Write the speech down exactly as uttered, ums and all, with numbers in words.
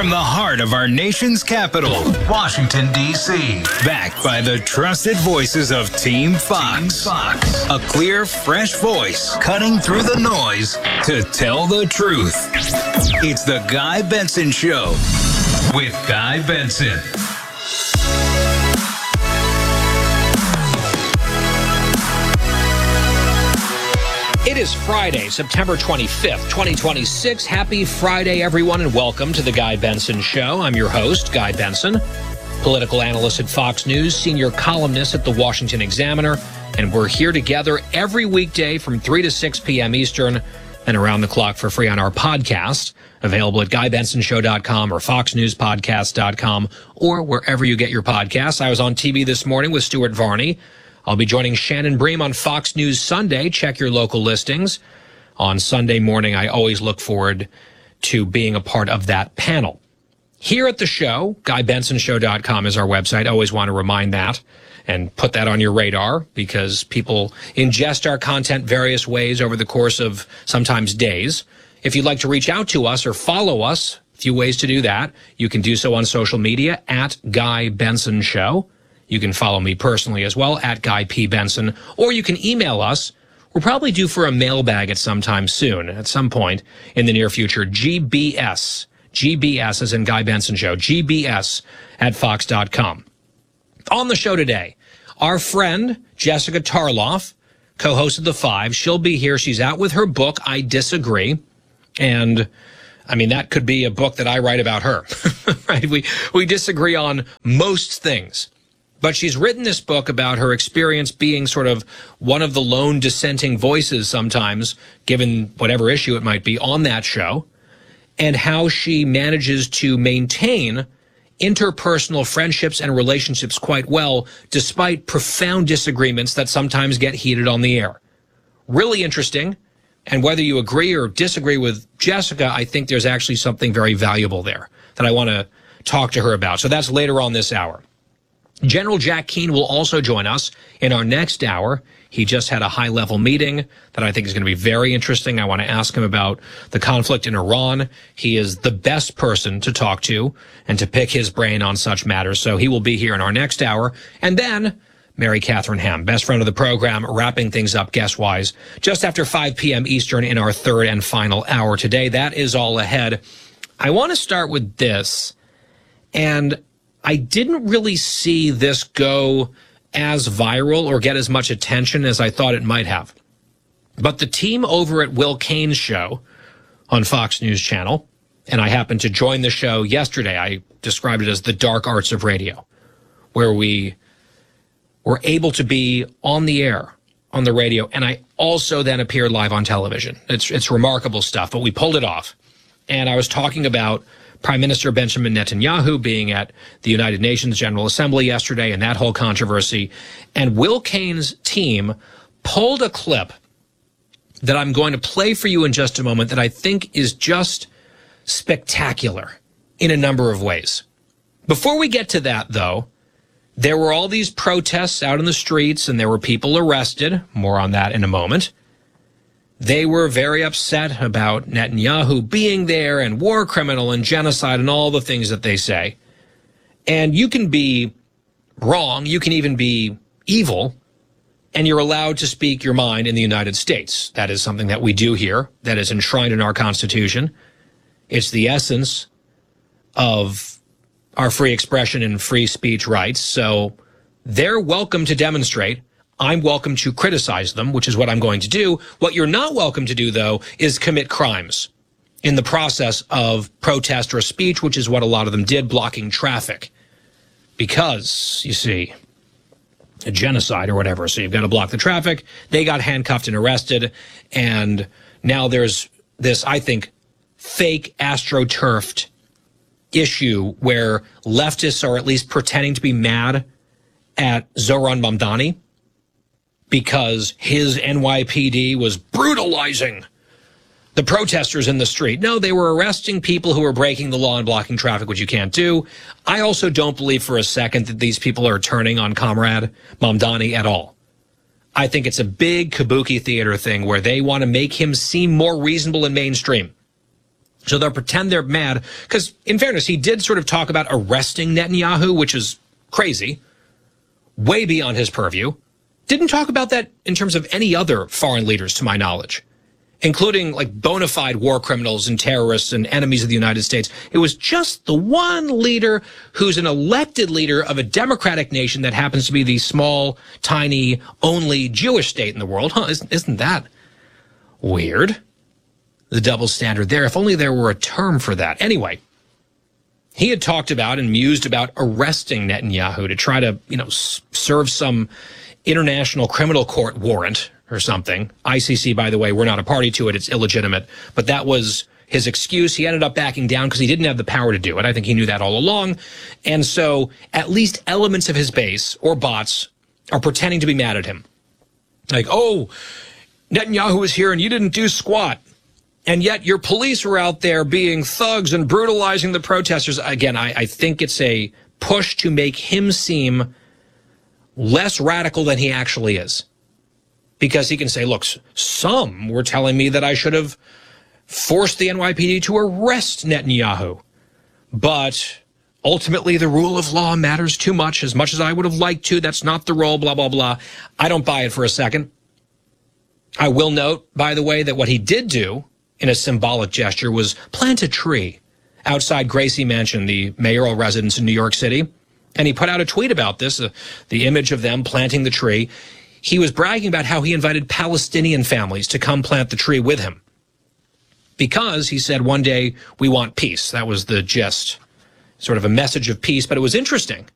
From the heart of our nation's capital, Washington, D C Backed by the trusted voices of Team Fox. Team Fox. A clear, fresh voice cutting through the noise to tell the truth. It's the Guy Benson Show with Guy Benson. It is Friday, September twenty-fifth, twenty twenty-six. Happy Friday, everyone, and welcome to the Guy Benson Show. I'm your host, Guy Benson, political analyst at Fox News, senior columnist at the Washington Examiner, and we're here together every weekday from three to six p.m. Eastern and around the clock for free on our podcast, available at guy benson show dot com or fox news podcast dot com or wherever you get your podcasts. I was on T V this morning with Stuart Varney. I'll be joining Shannon Bream on Fox News Sunday. Check your local listings. On Sunday morning, I always look forward to being a part of that panel. Here at the show, guy benson show dot com is our website. I always want to remind that and put that on your radar because people ingest our content various ways over the course of sometimes days. If you'd like to reach out to us or follow us, a few ways to do that. You can do so on social media at Guy Benson Show. You can follow me personally as well, at Guy P. Benson, or you can email us. We'll probably due for a mailbag at some time soon, at some point in the near future, G B S. G B S as in Guy Benson Show, G B S at fox dot com. On the show today, our friend Jessica Tarloff, co-host of The Five. She'll be here. She's out with her book, I Disagree. And I mean, that could be a book that I write about her, right? We, we disagree on most things. But she's written this book about her experience being sort of one of the lone dissenting voices sometimes, given whatever issue it might be, on that show, and how she manages to maintain interpersonal friendships and relationships quite well, despite profound disagreements that sometimes get heated on the air. Really interesting. And whether you agree or disagree with Jessica, I think there's actually something very valuable there that I want to talk to her about. So that's later on this hour. General Jack Keane will also join us in our next hour. He just had a high-level meeting that I think is going to be very interesting. I want to ask him about the conflict in Iran. He is the best person to talk to and to pick his brain on such matters. So he will be here in our next hour. And then Mary Catherine Ham, best friend of the program, wrapping things up guest-wise just after five p.m. Eastern in our third and final hour today. That is all ahead. I want to start with this, and I didn't really see this go as viral or get as much attention as I thought it might have. But the team over at Will Cain's show on Fox News Channel, and I happened to join the show yesterday. I described it as the dark arts of radio, where we were able to be on the air on the radio, and I also then appeared live on television. It's, it's remarkable stuff, but we pulled it off. And I was talking about Prime Minister Benjamin Netanyahu being at the United Nations General Assembly yesterday and that whole controversy. And Will Cain's team pulled a clip that I'm going to play for you in just a moment that I think is just spectacular in a number of ways. Before we get to that, though, there were all these protests out in the streets and there were people arrested. More on that in a moment. They were very upset about Netanyahu being there and war criminal and genocide and all the things that they say. And you can be wrong, you can even be evil, and you're allowed to speak your mind in the United States. That is something that we do here, that is enshrined in our Constitution. It's the essence of our free expression and free speech rights. So they're welcome to demonstrate. I'm welcome to criticize them, which is what I'm going to do. What you're not welcome to do, though, is commit crimes in the process of protest or speech, which is what a lot of them did, blocking traffic. Because, you see, a genocide or whatever, so you've got to block the traffic. They got handcuffed and arrested, and now there's this, I think, fake astroturfed issue where leftists are at least pretending to be mad at Zohran Mamdani because his N Y P D was brutalizing the protesters in the street. No, they were arresting people who were breaking the law and blocking traffic, which you can't do. I also don't believe for a second that these people are turning on Comrade Mamdani at all. I think it's a big kabuki theater thing where they want to make him seem more reasonable and mainstream. So they'll pretend they're mad because, in fairness, he did sort of talk about arresting Netanyahu, which is crazy, way beyond his purview. Didn't talk about that in terms of any other foreign leaders, to my knowledge, including like bona fide war criminals and terrorists and enemies of the United States. It was just the one leader who's an elected leader of a democratic nation that happens to be the small, tiny, only Jewish state in the world. Huh? Isn't, isn't that weird? The double standard there. If only there were a term for that. Anyway, he had talked about and mused about arresting Netanyahu to try to, you know, s- serve some international criminal court warrant or something. I C C, by the way, we're not a party to it. It's illegitimate. But that was his excuse. He ended up backing down because he didn't have the power to do it. I think he knew that all along. And so at least elements of his base or bots are pretending to be mad at him. Like, oh, Netanyahu was here and you didn't do squat. And yet your police were out there being thugs and brutalizing the protesters. Again, I, I think it's a push to make him seem less radical than he actually is. Because he can say, look, some were telling me that I should have forced the N Y P D to arrest Netanyahu. But ultimately, the rule of law matters too much, as much as I would have liked to. That's not the role, blah, blah, blah. I don't buy it for a second. I will note, by the way, that what he did do in a symbolic gesture was plant a tree outside Gracie Mansion, the mayoral residence in New York City. And he put out a tweet about this, uh, the image of them planting the tree. He was bragging about how he invited Palestinian families to come plant the tree with him. Because, he said, one day we want peace. That was the gist, sort of a message of peace. But it was interesting